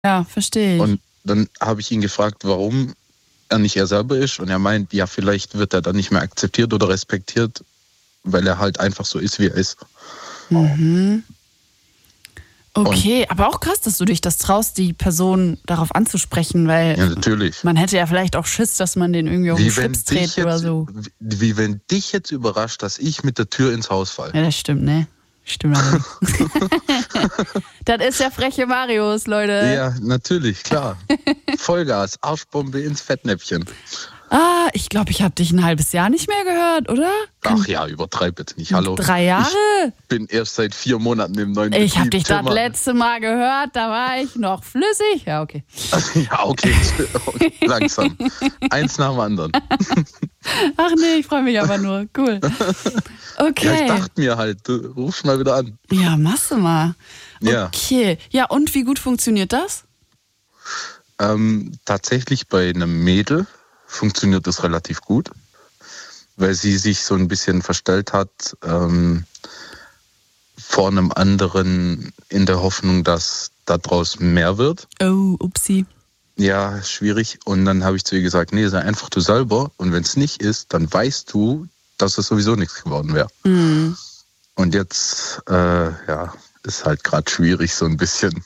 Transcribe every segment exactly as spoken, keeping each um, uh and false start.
Ja, verstehe ich. Und dann habe ich ihn gefragt, warum er nicht er selber ist. Und er meint, ja, vielleicht wird er dann nicht mehr akzeptiert oder respektiert, weil er halt einfach so ist, wie er ist. Mhm. Okay, und aber auch krass, dass du dich das traust, die Person darauf anzusprechen, weil ja, natürlich. Man hätte ja vielleicht auch Schiss, dass man den irgendwie auf den Schlips dreht jetzt, oder so. Wie, wie wenn dich jetzt überrascht, dass ich mit der Tür ins Haus falle. Ja, das stimmt, ne? Stimmt aber Das ist der freche Marius, Leute. Ja, natürlich, klar. Vollgas, Arschbombe ins Fettnäpfchen. Ah, ich glaube, ich habe dich ein halbes Jahr nicht mehr gehört, oder? Ach ja, übertreib bitte nicht. Hallo. Drei Jahre? Ich bin erst seit vier Monaten im neuen Ich habe dich Betrieb. das letzte Mal gehört, da war ich noch flüssig. Ja, okay. Ja, okay. okay. Langsam. Eins nach dem anderen. Ach nee, ich freue mich aber nur. Cool. Okay. Ja, ich dachte mir halt, du rufst mal wieder an. Ja, machst du mal. Ja. Okay. Ja, und wie gut funktioniert das? Ähm, tatsächlich bei einem Mädel funktioniert das relativ gut, weil sie sich so ein bisschen verstellt hat ähm, vor einem anderen in der Hoffnung, dass daraus mehr wird. Oh, upsi. Ja, schwierig. Und dann habe ich zu ihr gesagt, nee, sei einfach du selber. Und wenn es nicht ist, dann weißt du, dass es sowieso nichts geworden wäre. Mhm. Und jetzt, äh, ja, ist halt gerade schwierig so ein bisschen.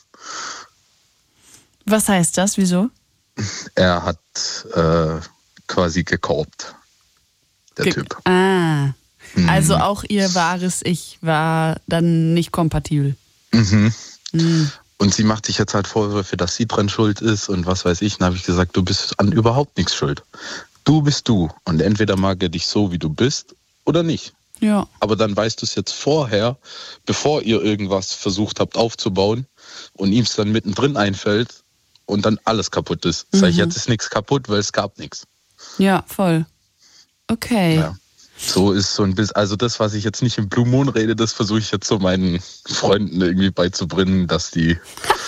Was heißt das? Wieso? Er hat äh, quasi gekorbt, der Ge- Typ. Ah, Mhm. also auch ihr wahres Ich war dann nicht kompatibel. Mhm. Mhm. Und sie macht sich jetzt halt Vorwürfe, dass sie dran schuld ist und was weiß ich. Dann habe ich gesagt, du bist an überhaupt nichts schuld. Du bist du und entweder mag er dich so, wie du bist oder nicht. Ja. Aber dann weißt du es jetzt vorher, bevor ihr irgendwas versucht habt aufzubauen und ihm es dann mittendrin einfällt und dann alles kaputt ist. Mhm. Sag ich, jetzt ist nichts kaputt, weil es gab nichts. Ja, voll. Okay. Ja. So ist so ein bisschen, also das, was ich jetzt nicht im Blue Moon rede, das versuche ich jetzt so meinen Freunden irgendwie beizubringen, dass die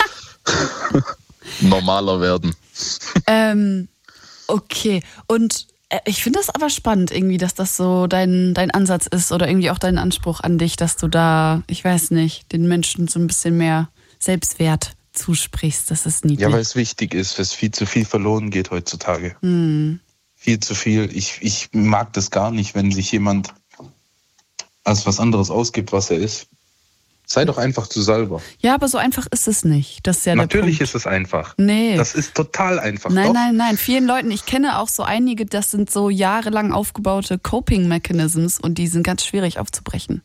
normaler werden. Ähm, okay. Und äh, ich finde das aber spannend irgendwie, dass das so dein, dein Ansatz ist oder irgendwie auch dein Anspruch an dich, dass du da, ich weiß nicht, den Menschen so ein bisschen mehr Selbstwert zusprichst. Das ist niedlich. Ja, weil es wichtig ist, weil es viel zu viel verloren geht heutzutage. Hm. Viel zu viel. Ich, ich mag das gar nicht, wenn sich jemand als was anderes ausgibt, was er ist. Sei doch einfach du selber. Ja, aber so einfach ist es nicht. Das ist ja Natürlich der Punkt. ist es einfach. Nee. Das ist total einfach. Nein, doch. nein, nein. Vielen Leuten, ich kenne auch so einige, das sind so jahrelang aufgebaute Coping-Mechanisms und die sind ganz schwierig aufzubrechen.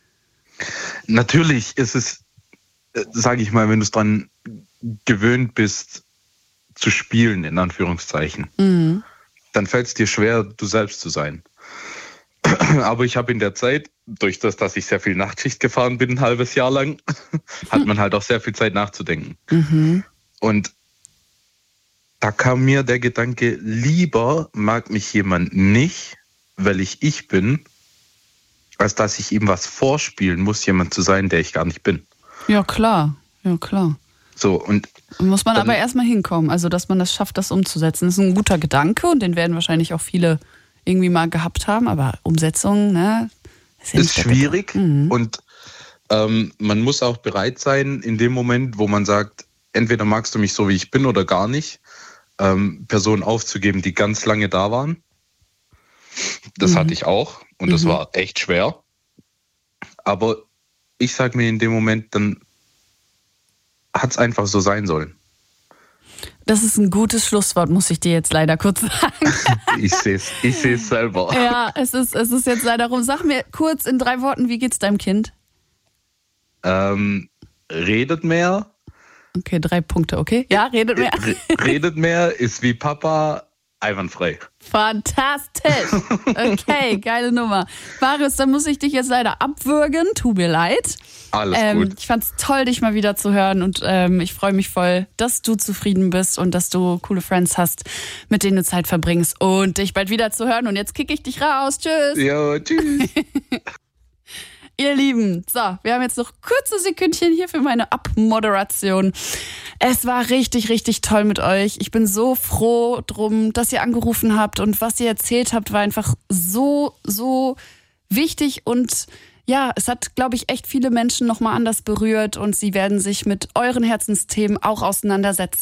Natürlich ist es, sage ich mal, wenn du es dran gewöhnt bist, zu spielen, in Anführungszeichen, Mhm. dann fällt es dir schwer, du selbst zu sein. Aber ich habe in der Zeit, durch das, dass ich sehr viel Nachtschicht gefahren bin, ein halbes Jahr lang, hat man halt auch sehr viel Zeit nachzudenken. Mhm. Und da kam mir der Gedanke, lieber mag mich jemand nicht, weil ich ich bin, als dass ich ihm was vorspielen muss, jemand zu sein, der ich gar nicht bin. Ja, klar. Ja, klar. So, und Muss man dann, aber erstmal hinkommen, also dass man das schafft, das umzusetzen. Das ist ein guter Gedanke und den werden wahrscheinlich auch viele irgendwie mal gehabt haben, aber Umsetzung, ne? Ist, ja ist nicht schwierig mhm. und ähm, man muss auch bereit sein, in dem Moment, wo man sagt, entweder magst du mich so, wie ich bin oder gar nicht, ähm, Personen aufzugeben, die ganz lange da waren. Das Mhm. hatte ich auch und das Mhm. war echt schwer. Aber ich sag mir in dem Moment, dann hat es einfach so sein sollen. Das ist ein gutes Schlusswort, muss ich dir jetzt leider kurz sagen. Ich sehe es ich seh's selber. Ja, es ist, es ist jetzt leider rum. Sag mir kurz in drei Worten, wie geht's deinem Kind? Ähm, redet mehr. Okay, drei Punkte, okay? Ja, redet mehr. Re- redet mehr, ist wie Papa, einwandfrei. Fantastisch. Okay, geile Nummer. Marius, dann muss ich dich jetzt leider abwürgen. Tut mir leid. Alles ähm, gut. Ich fand's toll, dich mal wieder zu hören und ähm, ich freue mich voll, dass du zufrieden bist und dass du coole Friends hast, mit denen du Zeit verbringst und dich bald wieder zu hören. Und jetzt kicke ich dich raus. Tschüss. Ja, tschüss. Ihr Lieben, so, wir haben jetzt noch kurze Sekündchen hier für meine Abmoderation. Es war richtig, richtig toll mit euch. Ich bin so froh drum, dass ihr angerufen habt und was ihr erzählt habt, war einfach so, so wichtig und ja, es hat, glaube ich, echt viele Menschen nochmal anders berührt und sie werden sich mit euren Herzensthemen auch auseinandersetzen.